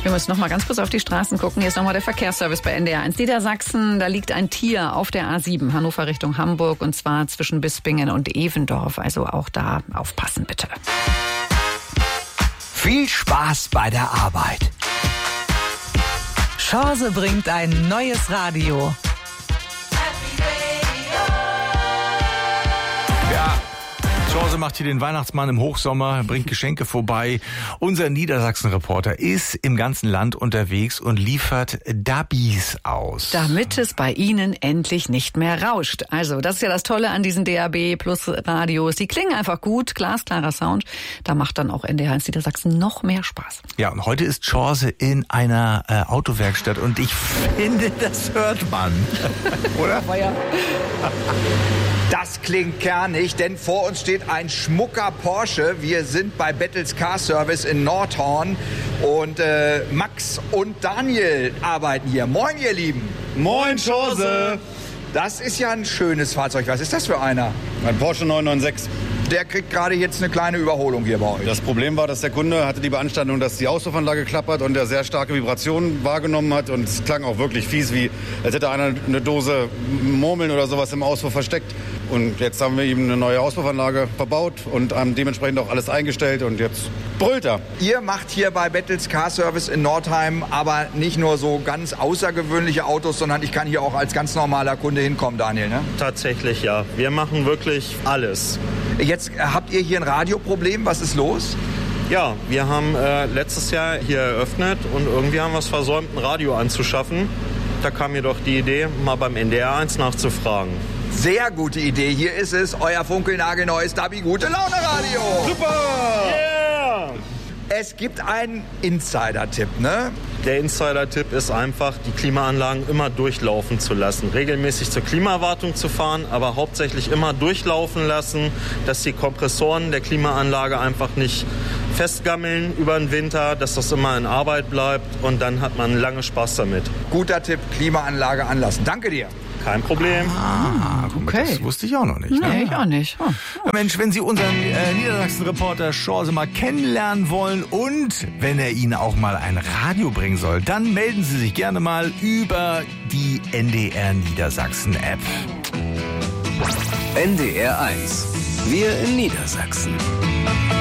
Wir müssen noch mal ganz kurz auf die Straßen gucken. Hier ist noch mal der Verkehrsservice bei NDR1 Niedersachsen. Da liegt ein Tier auf der A7 Hannover Richtung Hamburg und zwar zwischen Bispingen und Evendorf. Also auch da aufpassen bitte. Viel Spaß bei der Arbeit. Chance bringt ein neues Radio. Ja, Chance macht hier den Weihnachtsmann im Hochsommer, bringt Geschenke vorbei. Unser Niedersachsen-Reporter ist im ganzen Land unterwegs und liefert Dabis aus. Damit es bei Ihnen endlich nicht mehr rauscht. Also, das ist ja das Tolle an diesen DAB Plus Radios. Die klingen einfach gut, glasklarer Sound. Da macht dann auch NDR1 Niedersachsen noch mehr Spaß. Ja, und heute ist Chance in einer Autowerkstatt und ich finde, das hört man. Oder? Das klingt kernig, denn vor uns steht ein schmucker Porsche. Wir sind bei Bettels Car Service in Nordhorn und Max und Daniel arbeiten hier. Moin, ihr Lieben. Moin, Chance. Das ist ja ein schönes Fahrzeug. Was ist das für einer? Ein Porsche 996. Der kriegt gerade jetzt eine kleine Überholung hier bei euch. Das Problem war, dass der Kunde hatte die Beanstandung, dass die Auspuffanlage klappert und er sehr starke Vibrationen wahrgenommen hat. Und es klang auch wirklich fies, wie als hätte einer eine Dose Murmeln oder sowas im Auspuff versteckt. Und jetzt haben wir ihm eine neue Auspuffanlage verbaut und haben dementsprechend auch alles eingestellt. Und jetzt brüllt er. Ihr macht hier bei Bettels Car Service in Nordheim aber nicht nur so ganz außergewöhnliche Autos, sondern ich kann hier auch als ganz normaler Kunde hinkommen, Daniel, ne? Tatsächlich, ja. Wir machen wirklich alles. Jetzt habt ihr hier ein Radioproblem. Was ist los? Ja, wir haben letztes Jahr hier eröffnet und irgendwie haben wir es versäumt, ein Radio anzuschaffen. Da kam mir doch die Idee, mal beim NDR1 nachzufragen. Sehr gute Idee. Hier ist es, euer funkelnagelneues Dabi Gute Laune Radio. Super! Yeah! Es gibt einen Insider-Tipp, ne? Der Insider-Tipp ist einfach, die Klimaanlagen immer durchlaufen zu lassen. Regelmäßig zur Klimawartung zu fahren, aber hauptsächlich immer durchlaufen lassen, dass die Kompressoren der Klimaanlage einfach nicht festgammeln über den Winter, dass das immer in Arbeit bleibt und dann hat man lange Spaß damit. Guter Tipp, Klimaanlage anlassen. Danke dir. Kein Problem. Okay. Das wusste ich auch noch nicht. Nee, Ne? ich auch nicht. Oh. Ja, Mensch, wenn Sie unseren Niedersachsen-Reporter Chance mal kennenlernen wollen und wenn er Ihnen auch mal ein Radio bringen soll, dann melden Sie sich gerne mal über die NDR Niedersachsen App. NDR 1. Wir in Niedersachsen.